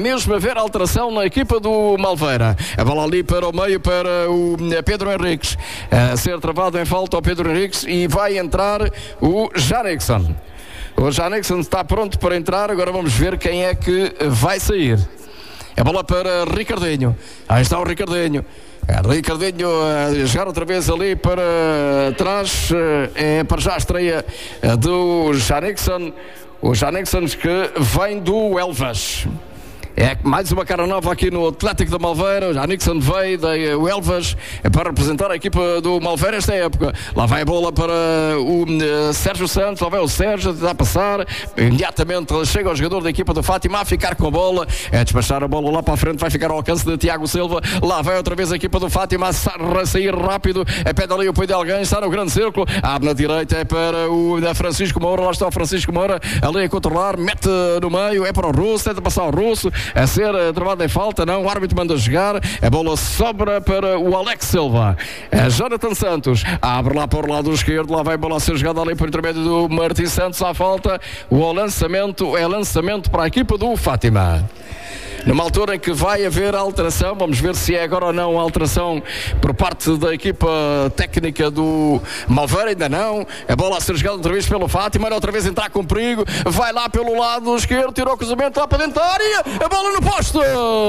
na equipa do Malveira. A bola ali para o meio para o Pedro Henriques, a ser travado em falta ao Pedro Henriques, e vai entrar o Janixon. O Janixon está pronto para entrar. Agora vamos ver quem é que vai sair. A bola para Ricardinho. Aí está o Ricardinho. Ricardinho a jogar outra vez ali para trás. É para já a estreia do Janixon. O Janixon que vem do Elvas. É mais uma cara nova aqui no Atlético da Malveira. O Janixon veio do Elvas para representar a equipa do Malveira esta época. Lá vai a bola para o Sérgio Santos. Lá vai o Sérgio a tentar passar. Imediatamente chega o jogador da equipa do Fátima a ficar com a bola, a despachar a bola lá para a frente. Vai ficar ao alcance de Tiago Silva. Lá vai outra vez a equipa do Fátima a sair rápido. A pé ali o apoio de alguém. Está no grande círculo. Abre na direita, é para o Francisco Moura. Lá está o Francisco Moura ali a controlar. Mete no meio, é para o Russo. Tenta passar o Russo. A ser travado em falta, não, o árbitro manda jogar, a bola sobra para o Alex Silva. Jonathan Santos abre lá para o lado esquerdo, lá vai a bola a ser jogada ali por intermédio do Martim Santos à falta. O lançamento é lançamento para a equipa do Fátima. Numa altura em que vai haver alteração, vamos ver se é agora ou não a alteração por parte da equipa técnica do Malveira, ainda não. A bola a ser jogada outra vez pelo Fátima, outra vez entrar com perigo, vai lá pelo lado esquerdo, tirou o cruzamento lá para dentro da área, a bola no poste!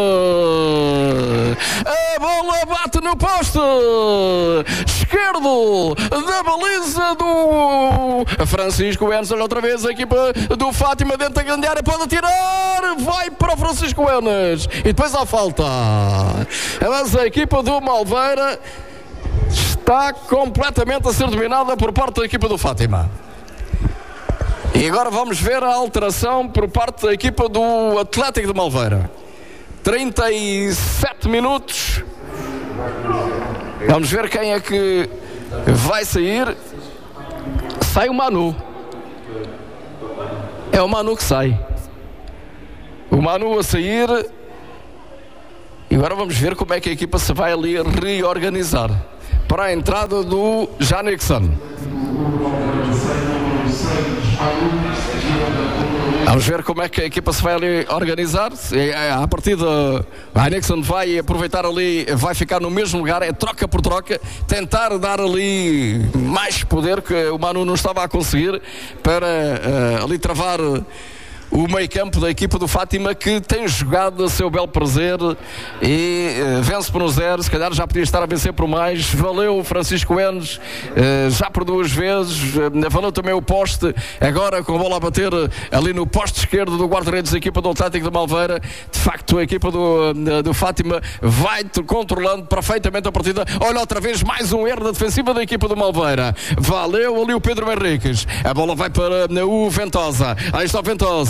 A bola bate no poste esquerdo da baliza do Francisco Enes. Olha outra vez a equipa do Fátima dentro da grande área, pode atirar, vai para o Francisco Enes. E depois há falta. Mas a equipa do Malveira está completamente a ser dominada por parte da equipa do Fátima. E agora vamos ver a alteração por parte da equipa do Atlético de Malveira. 37 minutos. Vamos ver quem é que vai sair. Sai o Manu. É o Manu que sai. O Manu a sair. E agora vamos ver como é que a equipa se vai ali reorganizar para a entrada do Janixon. Vamos ver como é que a equipa se vai ali organizar. A partida, a Janixon vai aproveitar ali, vai ficar no mesmo lugar, é troca por troca, tentar dar ali mais poder que o Manu não estava a conseguir para ali travar o meio campo da equipa do Fátima, que tem jogado a seu belo prazer e vence por 1-0, se calhar já podia estar a vencer por mais. Valeu o Francisco Enes já por 2 vezes, valeu também o poste, agora com a bola a bater ali no poste esquerdo do guarda-redes da equipa do Atlético de Malveira. De facto a equipa do Fátima vai controlando perfeitamente a partida. Olha outra vez mais um erro da defensiva da equipa do Malveira. Valeu ali o Pedro Henriques, a bola vai para o Ventosa, aí está o Ventosa,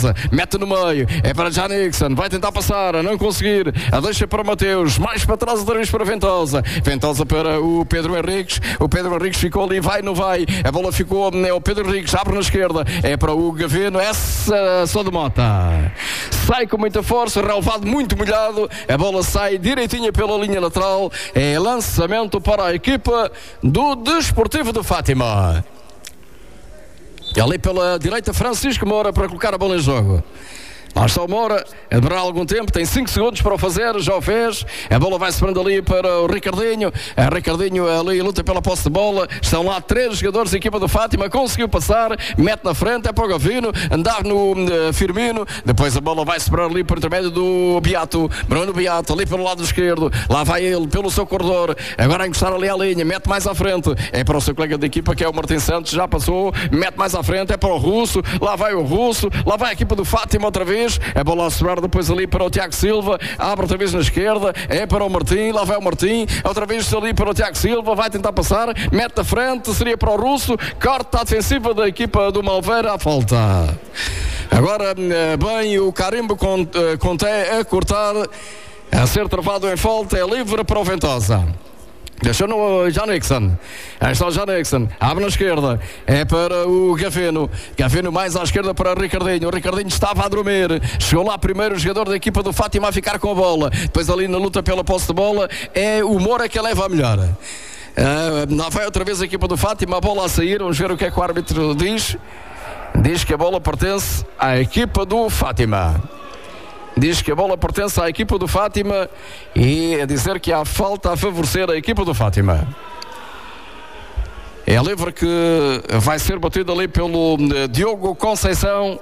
Ventosa, mete no meio, é para Já Nixon, vai tentar passar, a não conseguir, a deixa para Mateus, mais para trás outra vez para Ventosa para o Pedro Henriques ficou ali, vai, não vai, a bola ficou, é o Pedro Henriques, abre na esquerda, é para o Gavino, essa só de Mota, sai com muita força, relevado muito molhado, a bola sai direitinha pela linha lateral, é lançamento para a equipa do Desportivo de Fátima. Ali pela direita, Francisco Moura para colocar a bola em jogo. Lá está o Moura, a demorar algum tempo, tem 5 segundos para o fazer, já o fez, a bola vai separando ali para o Ricardinho, ali luta pela posse de bola, estão lá 3 jogadores da equipa do Fátima, conseguiu passar, mete na frente, é para o Gavino, andar no Firmino, depois a bola vai separar ali por intermédio do Beato, Bruno Beato, ali pelo lado esquerdo, lá vai ele pelo seu corredor, agora a encostar ali à linha, mete mais à frente, é para o seu colega da equipa que é o Martin Santos, já passou, mete mais à frente, é para o Russo, lá vai o Russo, lá vai a equipa do Fátima outra vez, a bola a sobrar depois ali para o Tiago Silva, abre outra vez na esquerda, é para o Martim, lá vai o Martim, outra vez ali para o Tiago Silva, vai tentar passar, mete na frente, seria para o Russo, corta a defensiva da equipa do Malveira, à falta. Agora bem o Carimbo Conté a cortar, a ser travado em falta, é livre para o Ventosa. Deixou no Já Nixon. Aí está o Já Nixon. Abre na esquerda. É para o Gavino. Gavino mais à esquerda para o Ricardinho. O Ricardinho estava a dormir. Chegou lá primeiro o jogador da equipa do Fátima a ficar com a bola. Depois ali na luta pela posse de bola é o Moura que a leva a melhor. Lá vai outra vez a equipa do Fátima. A bola a sair. Vamos ver o que é que o árbitro diz. Diz que a bola pertence à equipa do Fátima. Diz que a bola pertence à equipa do Fátima e a dizer que há falta a favorecer a equipa do Fátima. É livre que vai ser batido ali pelo Diogo Conceição.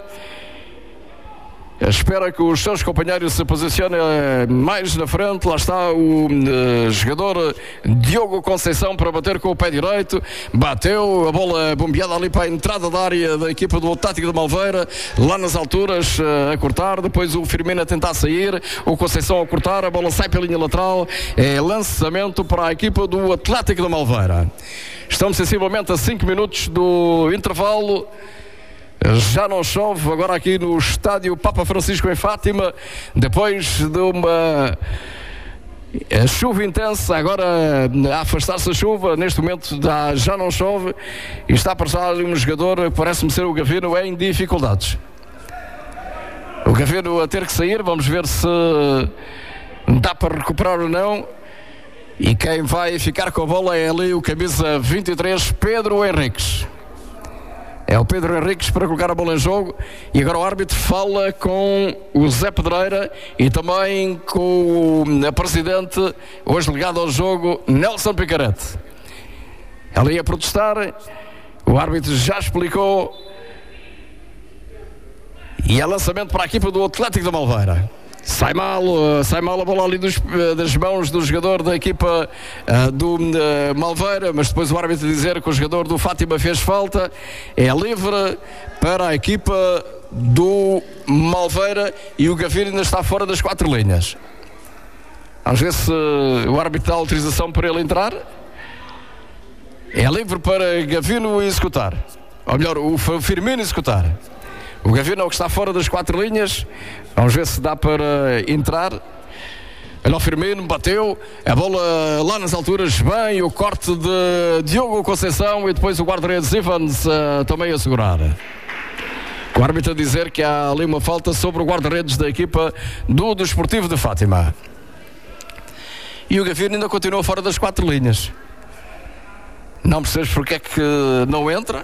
Espera que os seus companheiros se posicionem mais na frente. Lá está o jogador Diogo Conceição para bater com o pé direito. Bateu, a bola bombeada ali para a entrada da área da equipa do Tático de Malveira, lá nas alturas a cortar. Depois o Firmino a tentar sair, o Conceição a cortar, a bola sai pela linha lateral. É lançamento para a equipa do Atlético de Malveira. Estamos sensivelmente a 5 minutos do intervalo. Já não chove agora aqui no estádio Papa Francisco em Fátima, depois de uma chuva intensa, agora a afastar-se a chuva, neste momento já não chove e está a passar ali um jogador, parece-me ser o Gavino, em dificuldades. O Gavino a ter que sair, vamos ver se dá para recuperar ou não. E quem vai ficar com a bola é ali o camisa 23, Pedro Henriques. É o Pedro Henriques para colocar a bola em jogo. E agora o árbitro fala com o Zé Pedreira e também com o presidente, hoje ligado ao jogo, Nelson Picarete. Ali a protestar. O árbitro já explicou. E é lançamento para a equipa do Atlético de Malveira. Sai mal a bola ali das mãos do jogador da equipa do Malveira, mas depois o árbitro dizer que o jogador do Fátima fez falta. É livre para a equipa do Malveira e o Gavino ainda está fora das 4 linhas. Vamos ver se o árbitro dá autorização para ele entrar. É livre para Gavino executar, ou melhor, o Firmino executar. O Gavino é o que está fora das 4 linhas. Vamos ver se dá para entrar. Olha o Firmino, bateu. A bola lá nas alturas, bem. O corte de Diogo Conceição e depois o guarda-redes Evans também a segurar. O árbitro a dizer que há ali uma falta sobre o guarda-redes da equipa do Desportivo de Fátima. E o Gavino ainda continua fora das 4 linhas. Não percebes porque é que não entra?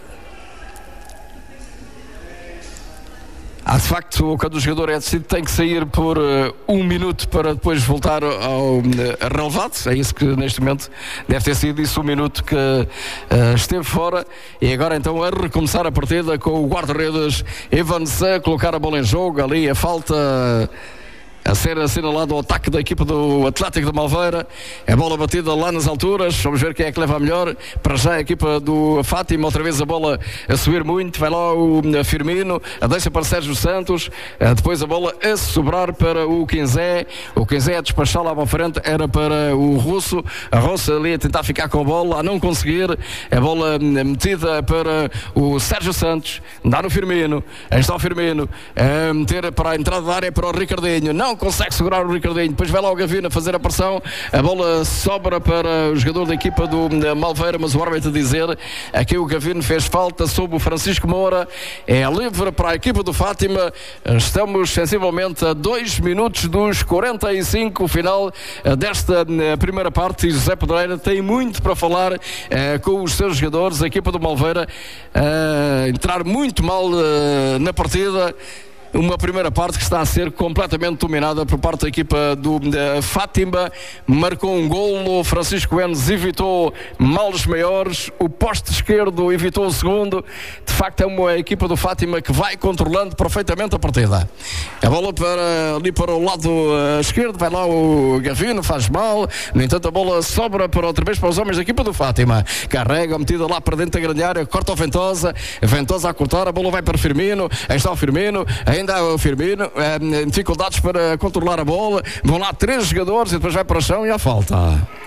De facto, quando o jogador é decidido, tem que sair por 1 minuto para depois voltar ao relevado. É isso que neste momento deve ter sido isso, 1 minuto que esteve fora. E agora então a recomeçar a partida com o guarda-redes Evans a colocar a bola em jogo. Ali a falta a ser assinalado o ataque da equipa do Atlético de Malveira. É bola batida lá nas alturas. Vamos ver quem é que leva a melhor. Para já a equipa do Fátima, outra vez a bola a subir muito. Vai lá o Firmino, a deixa para Sérgio Santos. Depois a bola a sobrar para o Quinzé. O Quinzé a despachar lá para frente era para o Russo. A Roça ali a tentar ficar com a bola, a não conseguir. A bola metida para o Sérgio Santos. Dá no Firmino. Aí está o Firmino a meter para a entrada da área para o Ricardinho. Não consegue segurar o Ricardinho. Depois vai lá o Gavino a fazer a pressão. A bola sobra para o jogador da equipa do Malveira, mas o árbitro a dizer aqui o Gavino fez falta sobre o Francisco Moura. É livre para a equipa do Fátima. Estamos sensivelmente a 2 minutos dos 45, o final desta primeira parte, e José Pedreira tem muito para falar com os seus jogadores. A equipa do Malveira entrar muito mal na partida. Uma primeira parte que está a ser completamente dominada por parte da equipa do Fátima. Marcou um golo, o Francisco Enes evitou males maiores, o poste esquerdo evitou o segundo. De facto é uma equipa do Fátima que vai controlando perfeitamente a partida. A bola ali para o lado esquerdo, vai lá o Gavino, faz mal. No entanto a bola sobra para outra vez para os homens da equipa do Fátima. Carrega, metida lá para dentro da grande área, corta o Ventosa a cortar, a bola vai para Firmino. Aí está o Firmino, ainda o Firmino, dificuldades para controlar a bola. Vão lá 3 jogadores e depois vai para o chão e há falta.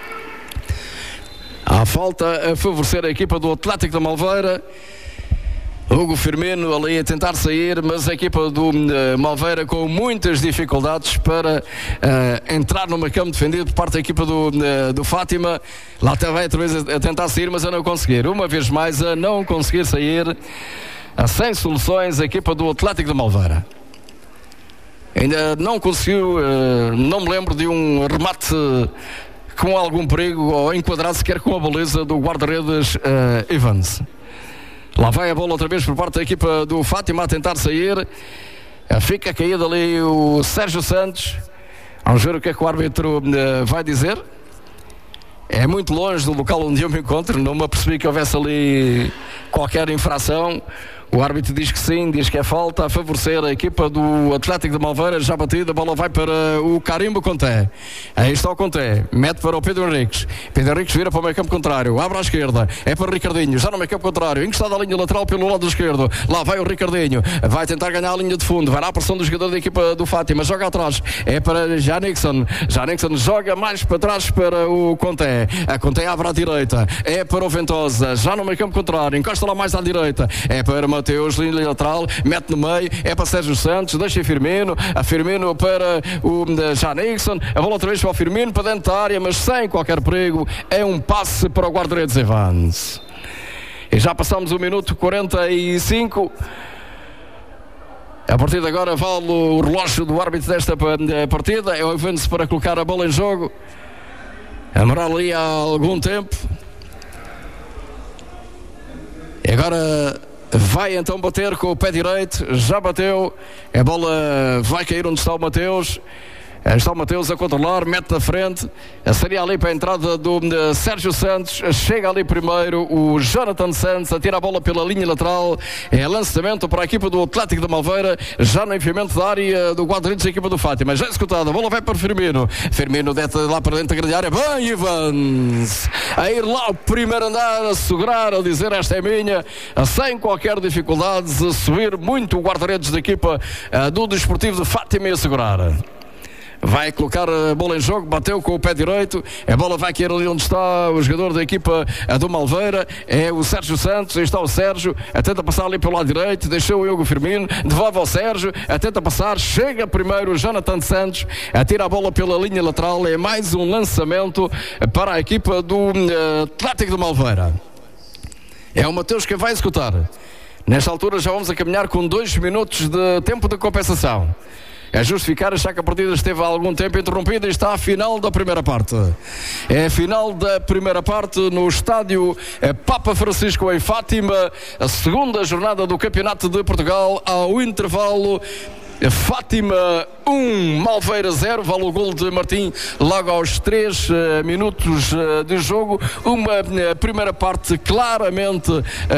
Há falta a favorecer a equipa do Atlético da Malveira. Hugo Firmino ali a tentar sair, mas a equipa do Malveira com muitas dificuldades para entrar no meio campo defendido por parte da equipa do Fátima. Lá também outra vez a tentar sair, mas a não conseguir. Uma vez mais a não conseguir sair. Sem soluções a equipa do Atlético de Malveira. Ainda não conseguiu, não me lembro de um remate com algum perigo ou enquadrado sequer com a baliza do guarda-redes Evans. Lá vai a bola outra vez por parte da equipa do Fátima a tentar sair. Fica caído ali o Sérgio Santos. Vamos ver o que é que o árbitro vai dizer. É muito longe do local onde eu me encontro, não me apercebi que houvesse ali qualquer infração. O árbitro diz que sim, diz que é falta a favorecer a equipa do Atlético de Malveira. Já batida, a bola vai para o Carimbo Conté. Aí está o Conté, mete para o Pedro Henriques. Pedro Henriques vira para o meio campo contrário, abre à esquerda, é para o Ricardinho, já no meio campo contrário, encostado à linha lateral pelo lado esquerdo. Lá vai o Ricardinho, vai tentar ganhar a linha de fundo, vai lá a pressão do jogador da equipa do Fátima, joga atrás, é para Janixon. Janixon joga mais para trás para o Conté. A Conté abre à direita, é para o Ventosa, já no meio campo contrário, encosta lá mais à direita, é para Mateus, linha lateral, mete no meio, é para Sérgio Santos, deixa Firmino, a Firmino para o Janixon, a bola outra vez para o Firmino, para dentro da área, mas sem qualquer perigo. É um passe para o guarda-redes Evans. E já passamos o minuto 45. A partir de agora vale o relógio do árbitro desta partida. É o Evans para colocar a bola em jogo. A moral ali há algum tempo. E agora vai então bater com o pé direito. Já bateu. A bola vai cair onde está o Mateus. Está o Mateus a controlar, mete na frente. Seria ali para a entrada do Sérgio Santos. Chega ali primeiro o Jonathan Santos, atira a bola pela linha lateral. É lançamento para a equipa do Atlético de Malveira, já no enfiamento da área do guarda-redes da equipa do Fátima. Já executada, a bola vai para o Firmino. Firmino deve lá para dentro da grande área. Bem, Evans a ir lá ao primeiro andar, a segurar, a dizer esta é minha, sem qualquer dificuldade, a subir muito o guarda-redes da equipa do Desportivo de Fátima e a segurar. Vai colocar a bola em jogo, bateu com o pé direito, a bola vai cair ali onde está o jogador da equipa do Malveira, é o Sérgio Santos. Aí está o Sérgio, tenta passar ali pelo lado direito, deixou o Hugo Firmino, devolve ao Sérgio, tenta passar, chega primeiro o Jonathan Santos, atira a bola pela linha lateral. É mais um lançamento para a equipa do Atlético de Malveira. É o Mateus que vai executar. Nesta altura já vamos a caminhar com 2 minutos de tempo de compensação. É justificar, achar que a partida esteve há algum tempo interrompida e está a final da primeira parte. É a final da primeira parte no estádio Papa Francisco em Fátima, a segunda jornada do Campeonato de Portugal. Ao intervalo, Fátima 1, Malveira 0, vale o golo de Martim logo aos 3 minutos de jogo. Uma primeira parte claramente